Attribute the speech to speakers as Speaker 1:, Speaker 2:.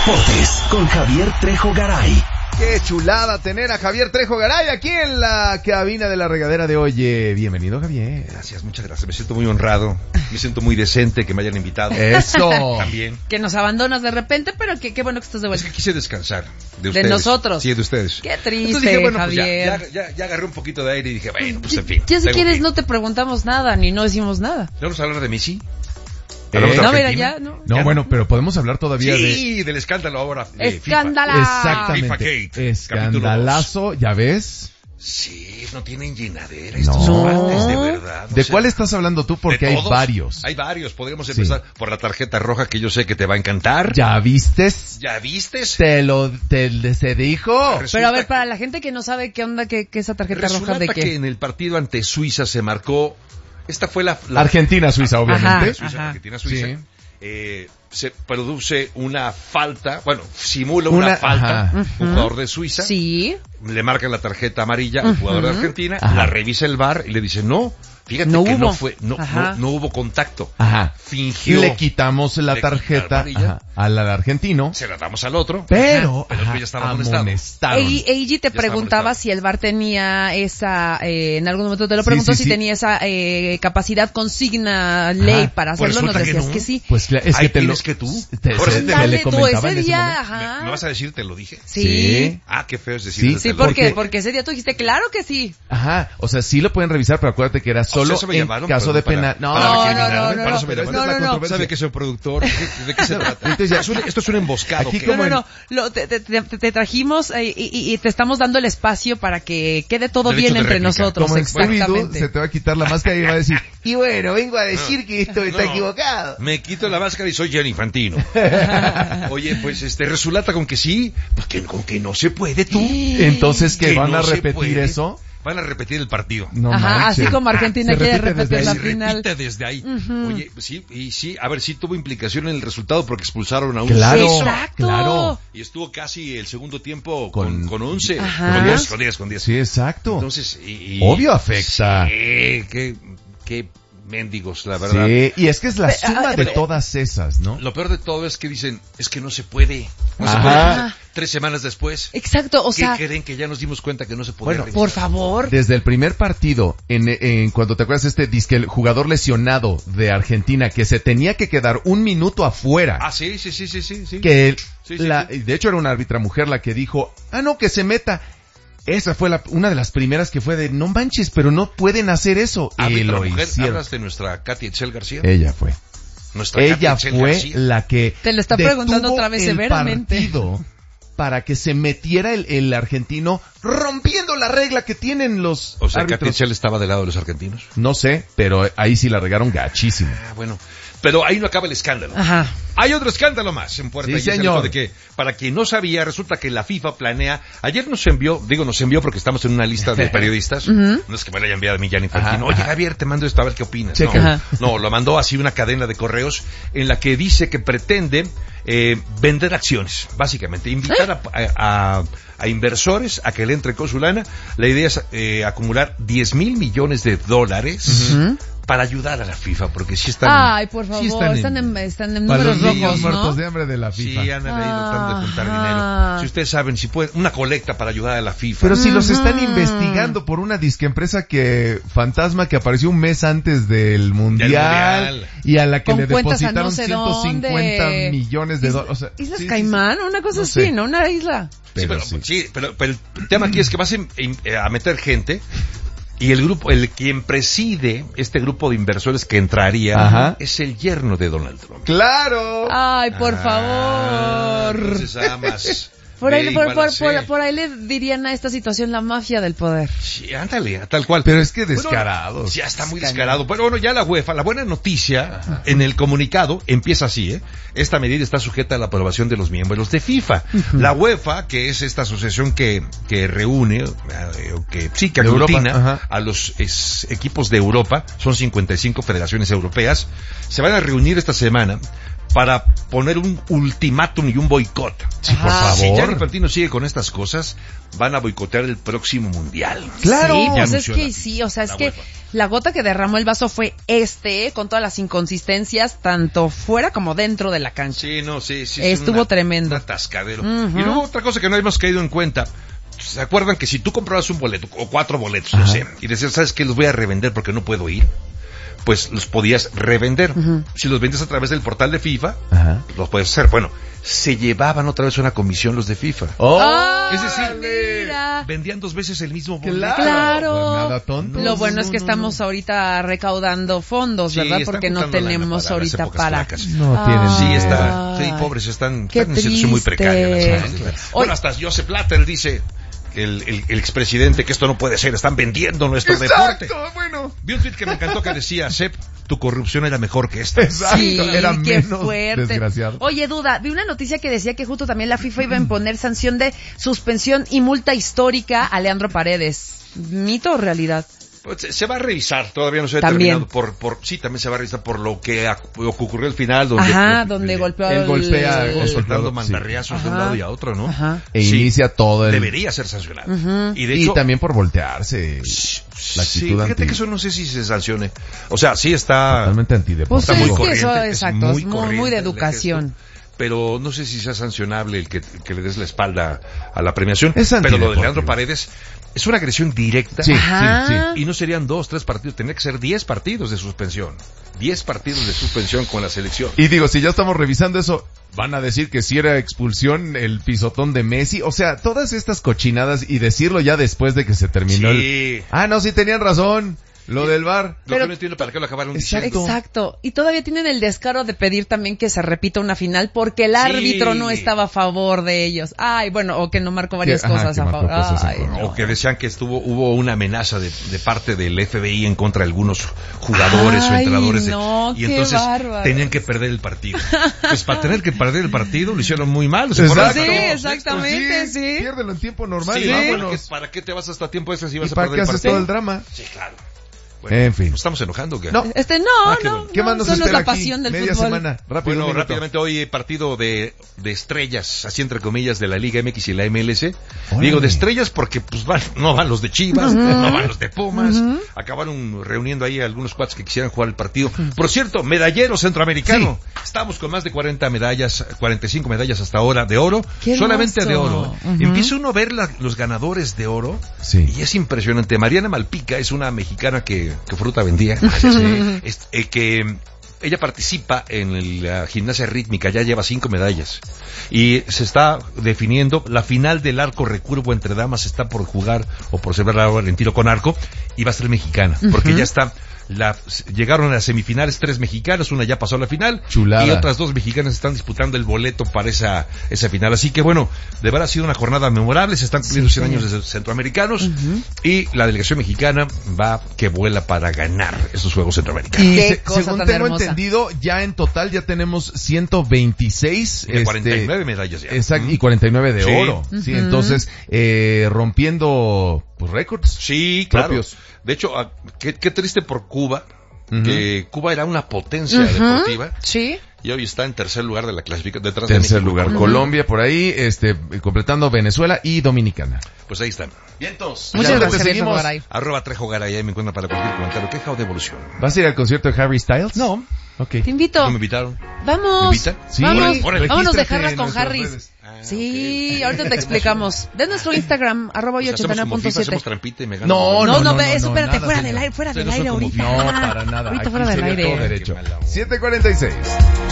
Speaker 1: Deportes con Javier Trejo Garay.
Speaker 2: Qué chulada tener a Javier Trejo Garay aquí en la cabina de La Regadera de hoy. Bienvenido, Javier.
Speaker 3: Gracias, muchas gracias. Me siento muy honrado, me siento muy decente que me hayan invitado.
Speaker 2: Eso.
Speaker 3: También.
Speaker 4: Que nos abandonas de repente, pero qué bueno que estás de vuelta.
Speaker 3: Es que quise descansar de ustedes.
Speaker 4: De nosotros.
Speaker 3: Sí, de ustedes.
Speaker 4: Qué triste,
Speaker 3: entonces dije, bueno,
Speaker 4: Javier.
Speaker 3: Pues ya agarré un poquito de aire y dije, bueno, pues en fin.
Speaker 4: Ya si quieres no te preguntamos nada, ni no decimos nada.
Speaker 3: ¿Vamos a hablar de Messi?
Speaker 4: No, mira, ya, no.
Speaker 2: No, bueno, pero podemos hablar todavía
Speaker 3: Sí, del escándalo ahora.
Speaker 4: ¡Escándalo!
Speaker 2: Exactamente.
Speaker 3: FIFA Gate,
Speaker 2: Escandalazo, ¿ya ves?
Speaker 3: Sí, no tienen llenadera estos cuates, de verdad.
Speaker 2: ¿De cuál estás hablando tú? Porque hay varios.
Speaker 3: Hay varios. Podríamos empezar por la tarjeta roja que yo sé que te va a encantar.
Speaker 2: ¿Ya vistes?
Speaker 3: ¿Ya vistes?
Speaker 2: Se dijo.
Speaker 4: Pero a ver, para la gente que no sabe qué onda, que esa tarjeta roja de qué.
Speaker 3: Resulta que en el partido ante Suiza se marcó. Esta fue la
Speaker 2: Argentina-Suiza, obviamente.
Speaker 3: Argentina-Suiza. Sí. Se produce una falta, simula una falta, un jugador de Suiza.
Speaker 4: Sí.
Speaker 3: Le marcan la tarjeta amarilla al jugador de Argentina, la revisa el VAR y le dice, no, fíjate que no hubo contacto.
Speaker 2: Ajá.
Speaker 3: Fingió.
Speaker 2: Le quitamos la tarjeta al argentino.
Speaker 3: Se la damos al otro.
Speaker 2: Pero
Speaker 3: ya estaba amonestado.
Speaker 4: Eiji te preguntaba si el VAR tenía esa, en algún momento te lo preguntó si tenía esa capacidad, consigna, ley para hacerlo, nos decías que sí.
Speaker 2: Pues es que
Speaker 3: que tú.
Speaker 2: Le comentaba
Speaker 4: ese día,
Speaker 3: ¿Me vas a decir, te lo dije?
Speaker 2: Sí.
Speaker 3: Ah, qué feo es decir.
Speaker 4: Sí, porque ese día tú dijiste, claro que sí.
Speaker 2: Ajá, o sea, sí lo pueden revisar, pero acuérdate que era solo en caso de penal.
Speaker 4: No.
Speaker 3: ¿Sabe que soy productor? ¿De qué se trata? Esto es un emboscado.
Speaker 4: Te trajimos y te estamos dando el espacio para que quede todo bien entre nosotros.
Speaker 2: Como
Speaker 4: exactamente.
Speaker 2: Se te va a quitar la máscara y va a decir, y bueno, vengo a decir que esto está equivocado.
Speaker 3: Me quito la máscara y soy Gianni Infantino. Oye, pues resulta con que sí, pues con que no se puede tú.
Speaker 2: Entonces, ¿que van a repetir eso?
Speaker 3: Van a repetir el partido.
Speaker 2: No
Speaker 4: así como Argentina quiere repetir la final.
Speaker 3: Se repite desde ahí. Oye, sí, a ver, sí tuvo implicación en el resultado porque expulsaron a un
Speaker 4: Claro.
Speaker 3: Y estuvo casi el segundo tiempo con 11. Con 10.
Speaker 2: Sí, exacto.
Speaker 3: Entonces,
Speaker 2: obvio afecta.
Speaker 3: Sí, qué mendigos, la verdad.
Speaker 2: Sí, y es que es la suma de todas esas, ¿no?
Speaker 3: Lo peor de todo es que dicen, es que no se puede. No se puede. 3 semanas después.
Speaker 4: Exacto, o sea.
Speaker 3: ¿Qué creen que ya nos dimos cuenta que no se puede?
Speaker 4: Bueno, por favor.
Speaker 2: Desde el primer partido, en cuando te acuerdas disque el jugador lesionado de Argentina que se tenía que quedar 1 minuto afuera.
Speaker 3: Ah, sí.
Speaker 2: Que de hecho era una árbitra mujer la que dijo, no, que se meta. Esa fue una de las primeras que fue de, no manches, pero no pueden hacer eso. Y lo hicieron.
Speaker 3: ¿Hablas de nuestra Katy Etzel García?
Speaker 2: Ella fue. Ella fue
Speaker 3: García,
Speaker 2: la que
Speaker 4: te lo está preguntando otra vez severamente.
Speaker 2: Partido para que se metiera el argentino rompiendo la regla que tienen los
Speaker 3: O sea,
Speaker 2: árbitros.
Speaker 3: ¿Katy Etzel estaba del lado de los argentinos?
Speaker 2: No sé, pero ahí sí la regaron gachísimo.
Speaker 3: Bueno. Pero ahí no acaba el escándalo.
Speaker 4: Ajá.
Speaker 3: Hay otro escándalo más en puerta.
Speaker 2: Sí,
Speaker 3: y
Speaker 2: señor.
Speaker 3: Es de que, para quien no sabía, resulta que la FIFA planea, ayer nos envió porque estamos en una lista de periodistas, no es que me lo haya enviado a mí Gianni Infantino, oye Javier, te mando esto a ver qué opinas. No, lo mandó así una cadena de correos en la que dice que pretende vender acciones, básicamente, invitar a inversores a que le entren con su lana. La idea es acumular $10,000 millones para ayudar a la FIFA, porque sí están...
Speaker 4: Ay, por favor, están en números rojos, ¿no?
Speaker 2: Muertos de hambre de la FIFA.
Speaker 3: Sí, han ido tratando de juntar dinero. Si ustedes saben, si pueden, una colecta para ayudar a la FIFA.
Speaker 2: Pero si los están investigando por una disque empresa fantasma que apareció un mes antes del mundial y a la que le depositaron 150 millones de dólares. O sea,
Speaker 4: Islas Caimán, una cosa así, ¿no? Una isla.
Speaker 3: Pero el tema aquí es que vas a meter gente. Y quien preside este grupo de inversores que entraría es el yerno de Donald Trump.
Speaker 2: ¡Claro!
Speaker 4: Ay, por favor.
Speaker 3: Entonces amas.
Speaker 4: Por ahí le dirían a esta situación la mafia del poder.
Speaker 3: Sí, ándale, tal cual.
Speaker 2: Pero es que descarado.
Speaker 3: Ya está muy descarado. Pero bueno, ya la UEFA, la buena noticia, en el comunicado, empieza así, Esta medida está sujeta a la aprobación de los miembros de FIFA. La UEFA, que es esta asociación que reúne, que aglutina a los equipos de Europa, son 55 federaciones europeas, se van a reunir esta semana para poner un ultimátum y un boicot.
Speaker 2: Sí, por favor.
Speaker 3: Si Gianni Infantino sigue con estas cosas, van a boicotear el próximo mundial.
Speaker 4: Claro. Sí, pues es que sí, o sea, es que la gota que derramó el vaso fue con todas las inconsistencias, tanto fuera como dentro de la cancha.
Speaker 3: Sí, no, sí.
Speaker 4: Estuvo tremendo.
Speaker 3: Un atascadero. Y luego otra cosa que no hemos caído en cuenta. ¿Se acuerdan que si tú comprabas un boleto, o 4 boletos, no sé, y decías, ¿sabes qué? Los voy a revender porque no puedo ir. Pues los podías revender. Si los vendes a través del portal de FIFA, los puedes hacer. Bueno, se llevaban otra vez una comisión los de FIFA. Es decir, vendían 2 veces el mismo boleto.
Speaker 4: Claro. Nada tonto. Lo bueno es que estamos ahorita recaudando fondos, ¿verdad? Porque no tenemos ahorita para...
Speaker 2: No tienen.
Speaker 3: Sí, pobres, están en una situación muy precaria. Bueno, hasta Joseph Blatter dice... El expresidente, que esto no puede ser, están vendiendo nuestro deporte.
Speaker 2: Bueno.
Speaker 3: Vi un tweet que me encantó que decía, Sep, tu corrupción era mejor que esta.
Speaker 2: Exacto,
Speaker 4: sí,
Speaker 2: era
Speaker 4: qué
Speaker 2: menos
Speaker 4: fuerte.
Speaker 2: Desgraciado.
Speaker 4: Oye, Duda, vi una noticia que decía que justo también la FIFA iba a imponer sanción de suspensión y multa histórica a Leandro Paredes. ¿Mito o realidad?
Speaker 3: Pues se va a revisar, todavía no se ha terminado sí, también se va a revisar por lo que ocurrió al final,
Speaker 4: donde
Speaker 3: golpea soltando mandarriazos de un lado y a otro, ¿no?
Speaker 2: Inicia todo
Speaker 3: debería ser sancionado.
Speaker 2: Y de hecho, también por voltearse la actitud
Speaker 3: fíjate que eso no sé si se sancione. O sea, sí está
Speaker 2: totalmente antideportivo.
Speaker 4: Pues
Speaker 3: está muy
Speaker 4: corriente,
Speaker 3: eso,
Speaker 4: exacto, es muy de educación.
Speaker 3: Pero no sé si sea sancionable el que le des la espalda a la premiación.
Speaker 2: Pero
Speaker 3: lo de Leandro Paredes es una agresión directa.
Speaker 2: Sí.
Speaker 3: Y no serían 2, 3 partidos, tendría que ser 10 partidos de suspensión. 10 partidos de suspensión con la selección.
Speaker 2: Y digo, si ya estamos revisando eso, van a decir que si era expulsión el pisotón de Messi. O sea, todas estas cochinadas y decirlo ya después de que se terminó sí, tenían razón. Lo del VAR.
Speaker 3: Lo que no entiendo para qué lo acabaron diciendo.
Speaker 4: Exacto. Y todavía tienen el descaro de pedir también que se repita una final porque el árbitro no estaba a favor de ellos. O que no marcó varias cosas a favor.
Speaker 3: O que decían que hubo una amenaza de parte del FBI en contra de algunos jugadores o entrenadores. Y entonces tenían que perder el partido. Pues para tener que perder el partido lo hicieron muy mal.
Speaker 4: Exactamente, sí.
Speaker 2: Piérdelo en tiempo normal.
Speaker 3: ¿Para qué te vas hasta tiempo extra si vas a
Speaker 2: perder
Speaker 3: el partido?
Speaker 2: ¿Para qué haces todo el drama?
Speaker 3: Sí, claro.
Speaker 2: Bueno, en fin.
Speaker 3: ¿Estamos enojando o qué?
Speaker 4: No.
Speaker 2: ¿Qué más nos
Speaker 4: solo
Speaker 2: espera
Speaker 4: la pasión
Speaker 2: aquí?
Speaker 4: del
Speaker 2: Media
Speaker 4: fútbol.
Speaker 2: semana.
Speaker 3: Rápidamente hoy partido de estrellas, así entre comillas, de la Liga MX y la MLS. Digo de estrellas porque pues no van los de Chivas, no van los de Pumas. Acabaron reuniendo ahí a algunos cuates que quisieran jugar el partido. Por cierto, medallero centroamericano. Sí. Estamos con más de 40 medallas, 45 medallas hasta ahora de oro. Solamente de oro. Empieza uno a ver los ganadores de oro. Sí. Y es impresionante. Mariana Malpica es una mexicana que fruta vendía, que ella participa en la gimnasia rítmica, ya lleva 5 medallas y se está definiendo la final del arco recurvo entre damas, está por jugar o por celebrar el tiro con arco y va a ser mexicana, porque ya está llegaron a las semifinales 3 mexicanas, una ya pasó a la final. Chulada. Y otras 2 mexicanas están disputando el boleto para esa final. Así que bueno, de verdad ha sido una jornada memorable, se están cumpliendo 100 años de centroamericanos y la delegación mexicana va que vuela para ganar estos Juegos Centroamericanos.
Speaker 2: Y según tengo entendido, ya en total ya tenemos 126
Speaker 3: de 49 medallas ya.
Speaker 2: Exacto, y 49 de oro. Sí, entonces rompiendo pues récords.
Speaker 3: Sí, claro. Propios. De hecho, qué triste por Cuba, que Cuba era una potencia deportiva.
Speaker 4: Sí.
Speaker 3: Y hoy está en tercer lugar de la clasificación, detrás
Speaker 2: de
Speaker 3: México.
Speaker 2: Tercer lugar, Colombia por ahí, completando Venezuela y Dominicana.
Speaker 3: Pues ahí están.
Speaker 2: Vientos.
Speaker 4: Muchas gracias, seguimos.
Speaker 3: @TrejoGaray, ahí me encuentran para cualquier comentario, queja o devolución.
Speaker 2: ¿Vas a ir al concierto de Harry Styles?
Speaker 3: No.
Speaker 2: Okay.
Speaker 4: Te invito.
Speaker 3: ¿No me invitaron?
Speaker 4: Vamos.
Speaker 3: ¿Me invitan?
Speaker 2: Sí.
Speaker 4: Vámonos de jarra con Harry. Sí, ahorita te explicamos. De nuestro Instagram, @hoy89.7.
Speaker 3: Hacemos trampita y me
Speaker 2: No,
Speaker 4: espérate, fuera del aire ahorita.
Speaker 2: No, para nada.
Speaker 4: Ahorita fuera del aire.
Speaker 2: 7:46.